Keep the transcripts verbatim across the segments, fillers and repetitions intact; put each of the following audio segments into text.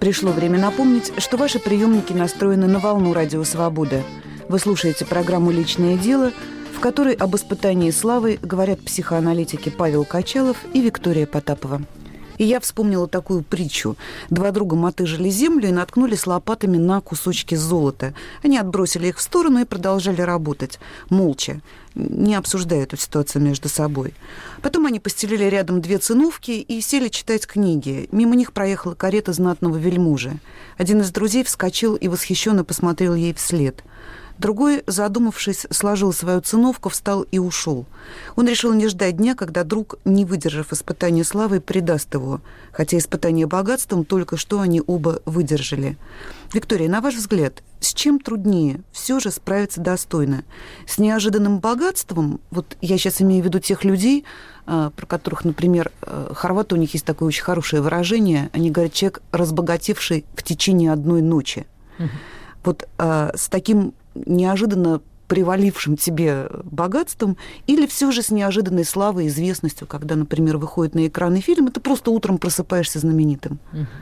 Пришло время напомнить, что ваши приемники настроены на волну Радио Свобода. Вы слушаете программу «Личное дело», в которой об испытании славы говорят психоаналитики Павел Качалов и Виктория Потапова. И я вспомнила такую притчу. Два друга мотыжили землю и наткнулись лопатами на кусочки золота. Они отбросили их в сторону и продолжали работать, молча, не обсуждая эту ситуацию между собой. Потом они постелили рядом две циновки и сели читать книги. Мимо них проехала карета знатного вельможи. Один из друзей вскочил и восхищенно посмотрел ей вслед. Другой, задумавшись, сложил свою циновку, встал и ушел. Он решил не ждать дня, когда друг, не выдержав испытания славой, предаст его, хотя испытание богатством только что они оба выдержали. Виктория, на ваш взгляд, с чем труднее все же справиться достойно? С неожиданным богатством, вот я сейчас имею в виду тех людей, про которых, например, хорваты, у них есть такое очень хорошее выражение, они говорят, человек, разбогатевший в течение одной ночи. Угу. Вот а, с таким неожиданно привалившим тебе богатством, или все же с неожиданной славой и известностью, когда, например, выходит на экраны фильм, и ты просто утром просыпаешься знаменитым?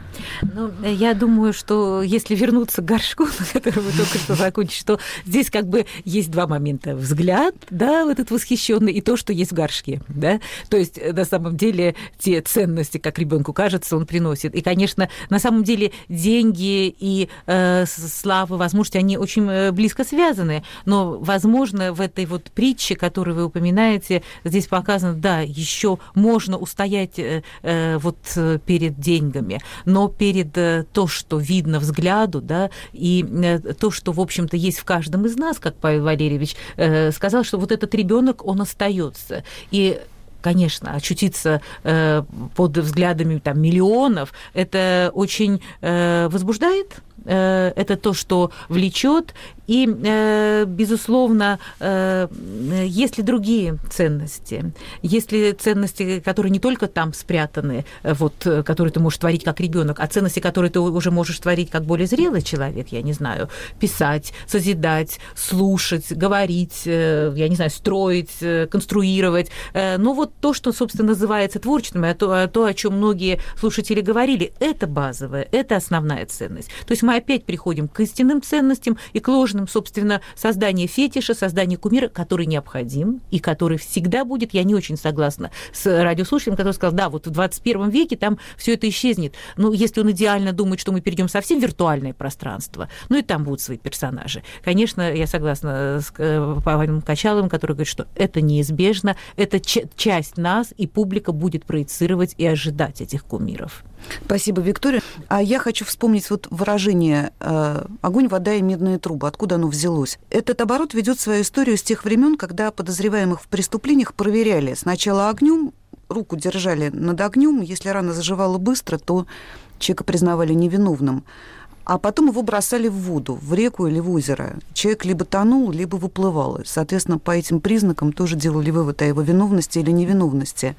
Ну, я думаю, что если вернуться к горшку, на котором вы только что закончили, что здесь как бы есть два момента. Взгляд, да, вот этот восхищенный, и то, что есть в горшке, да. То есть, на самом деле, те ценности, как ребенку кажется, он приносит. И, конечно, на самом деле деньги и э, слава, возможности, они очень близко связаны, но возможно, в этой вот притче, которую вы упоминаете, здесь показано, да, еще можно устоять э, э, вот перед деньгами, но перед э, то, что видно взгляду, да, и э, то, что, в общем-то, есть в каждом из нас, как Павел Валерьевич э, сказал, что вот этот ребенок, он остается. И конечно, очутиться э, под взглядами там, миллионов, это очень э, возбуждает, э, это то, что влечет. И, э, безусловно, э, есть ли другие ценности? Есть ли ценности, которые не только там спрятаны, вот, которые ты можешь творить как ребенок, а ценности, которые ты уже можешь творить как более зрелый человек, я не знаю, писать, созидать, слушать, говорить, э, я не знаю, строить, э, конструировать. Э, ну вот то, что, собственно, называется творчеством, а то, а то, о чем многие слушатели говорили, это базовое, это основная ценность. То есть мы опять приходим к истинным ценностям и к ложным, собственно, создание фетиша, создание кумира, который необходим и который всегда будет. Я не очень согласна с радиослушателем, который сказал, да, вот в двадцать первом веке там все это исчезнет. Ну, если он идеально думает, что мы перейдем совсем в виртуальное пространство, ну и там будут свои персонажи. Конечно, я согласна с Павлом Качаловым, который говорит, что это неизбежно, это ч- часть нас, и публика будет проецировать и ожидать этих кумиров. Спасибо, Виктория. А я хочу вспомнить вот выражение «огонь, вода и медные трубы». Откуда оно взялось? Этот оборот ведет свою историю с тех времен, когда подозреваемых в преступлениях проверяли сначала огнем, руку держали над огнем. Если рана заживала быстро, то человека признавали невиновным. А потом его бросали в воду, в реку или в озеро. Человек либо тонул, либо выплывал. Соответственно, по этим признакам тоже делали вывод о его виновности или невиновности.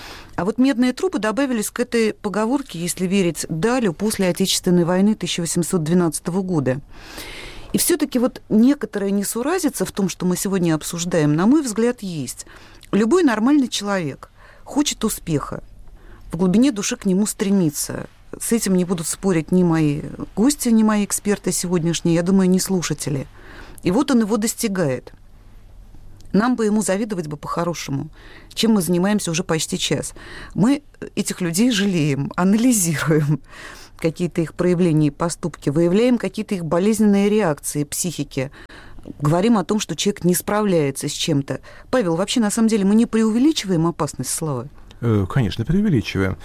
А вот медные трубы добавились к этой поговорке, если верить Далю, после Отечественной войны тысяча восемьсот двенадцатого года. И все-таки вот некоторая несуразица в том, что мы сегодня обсуждаем, на мой взгляд, есть. Любой нормальный человек хочет успеха, в глубине души к нему стремится. С этим не будут спорить ни мои гости, ни мои эксперты сегодняшние, я думаю, ни слушатели. И вот он его достигает. Нам бы ему завидовать бы по-хорошему, чем мы занимаемся уже почти час. Мы этих людей жалеем, анализируем какие-то их проявления и поступки, выявляем какие-то их болезненные реакции психики, говорим о том, что человек не справляется с чем-то. Павел, вообще, на самом деле, мы не преувеличиваем опасность славы? Конечно, преувеличиваем.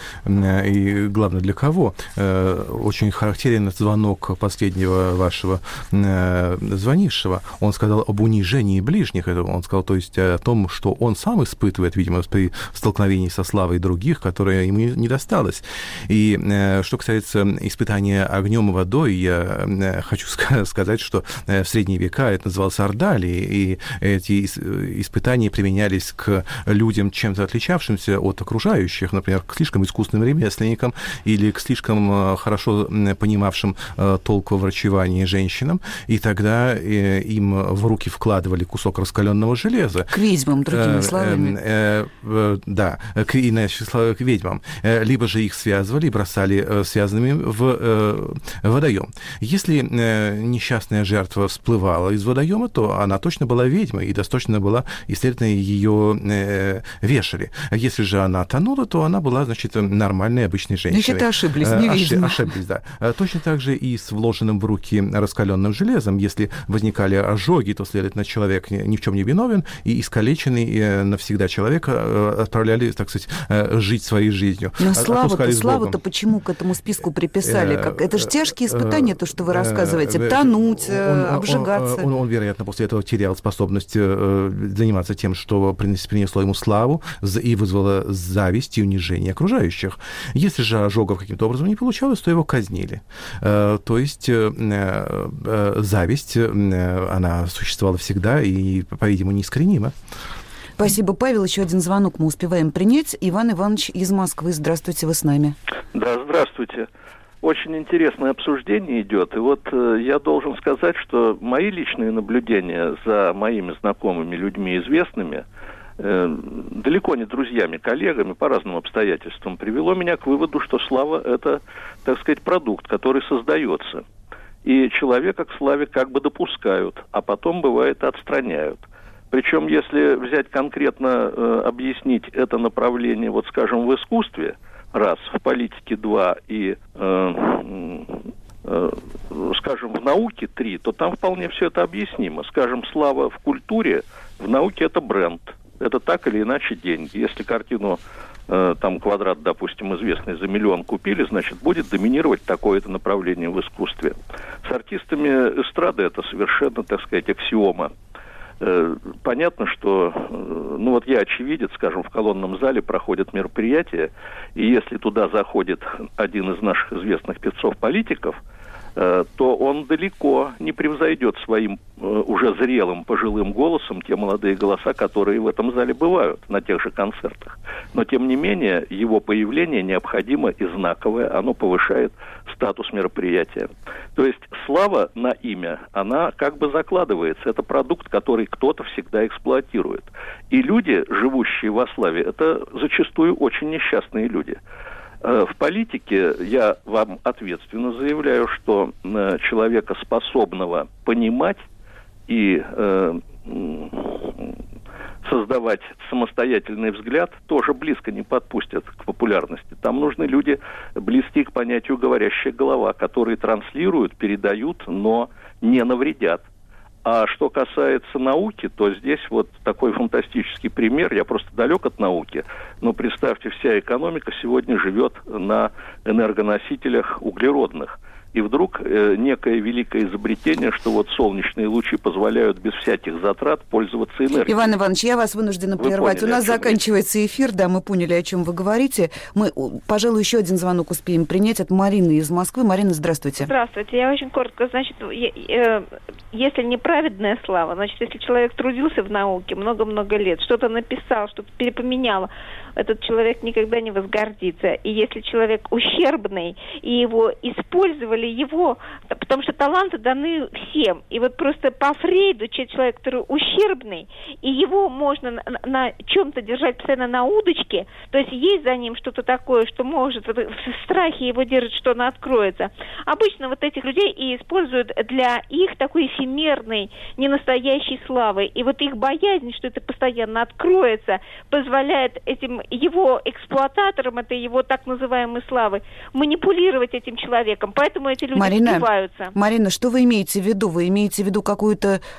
И главное, для кого? Очень характерен звонок последнего вашего звонившего. Он сказал об унижении ближних. Он сказал, то есть, о том, что он сам испытывает, видимо, при столкновении со славой других, которая ему не досталась. И что касается испытания огнем и водой, я хочу сказать, что в средние века это называлось ордалией, и эти испытания применялись к людям, чем-то отличавшимся от окружающих, например, к слишком искусным ремесленникам или к слишком хорошо понимавшим толк во врачевании женщинам, и тогда им в руки вкладывали кусок раскаленного железа. К ведьмам, другими словами. Да, к, иначе, к ведьмам. Либо же их связывали и бросали связанными в водоем. Если несчастная жертва всплывала из водоема, то она точно была ведьмой, и достаточно была, и, следовательно, ее вешали. Если же она тонула, то она была, значит, нормальной, обычной женщиной. Значит, ошиблись, не ведьма. Ошиблись, да. Точно так же и с вложенным в руки раскаленным железом. Если возникали ожоги, то, следовательно, человек ни в чем не виновен, и искалеченный навсегда человек отправляли, так сказать, жить своей жизнью. Но славу-то, славу-то почему к этому списку приписали? Как... Это же тяжкие испытания, то, что вы рассказываете. Тонуть, он, обжигаться. Он, он, он, вероятно, после этого терял способность заниматься тем, что принесло ему славу и вызвало зависть и унижение окружающих. Если же ожогов каким-то образом не получалось, то его казнили. То есть зависть, она существовала всегда и, по-видимому, неискоренима. Спасибо, Павел. Еще один звонок мы успеваем принять. Иван Иванович из Москвы. Здравствуйте, вы с нами. Да, здравствуйте. Очень интересное обсуждение идет. И вот э, я должен сказать, что мои личные наблюдения за моими знакомыми людьми, известными, э, далеко не друзьями, коллегами, по разным обстоятельствам, привело меня к выводу, что слава – это, так сказать, продукт, который создается. И человека к славе как бы допускают, а потом, бывает, отстраняют. Причем, если взять конкретно, э, объяснить это направление, вот, скажем, в искусстве, раз, в политике два и, э, э, скажем, в науке три, то там вполне все это объяснимо. Скажем, слава в культуре, в науке это бренд. Это так или иначе деньги. Если картину, э, там, «Квадрат», допустим, известный, за миллион купили, значит, будет доминировать такое-то направление в искусстве. С артистами эстрады это совершенно, так сказать, аксиома. Понятно, что, ну вот я очевидец, скажем, в колонном зале проходят мероприятия, и если туда заходит один из наших известных певцов-политиков, то он далеко не превзойдет своим уже зрелым пожилым голосом те молодые голоса, которые в этом зале бывают на тех же концертах. Но, тем не менее, его появление необходимо и знаковое, оно повышает статус мероприятия. То есть слава на имя, она как бы закладывается. Это продукт, который кто-то всегда эксплуатирует. И люди, живущие во славе, это зачастую очень несчастные люди. В политике я вам ответственно заявляю, что э, человека, способного понимать и э, создавать самостоятельный взгляд, тоже близко не подпустят к популярности. Там нужны люди, близкие к понятию «говорящая голова», которые транслируют, передают, но не навредят. А что касается науки, то здесь вот такой фантастический пример. Я просто далек от науки, но представьте, вся экономика сегодня живет на энергоносителях углеродных. И вдруг э, некое великое изобретение, что вот солнечные лучи позволяют без всяких затрат пользоваться энергией. Иван Иванович, я вас вынуждена прервать. У нас заканчивается эфир, да, мы поняли, о чем вы говорите. Мы, пожалуй, еще один звонок успеем принять от Марины из Москвы. Марина, здравствуйте. Здравствуйте. Я очень коротко, значит, если неправедная слава, значит, если человек трудился в науке много-много лет, что-то написал, что-то перепоменял, этот человек никогда не возгордится. И если человек ущербный, и его использовали, его, потому что таланты даны всем. И вот просто по Фрейду человек, который ущербный, и его можно на, на чем-то держать постоянно на удочке, то есть есть за ним что-то такое, что может, вот, в страхе его держит, что оно откроется. Обычно вот этих людей и используют для их такой эфемерной, ненастоящей славы. И вот их боязнь, что это постоянно откроется, позволяет этим его эксплуататорам, это его так называемой славы, манипулировать этим человеком. Поэтому эти люди Марина, сбиваются. Марина, что вы имеете в виду? Вы имеете в виду какую-то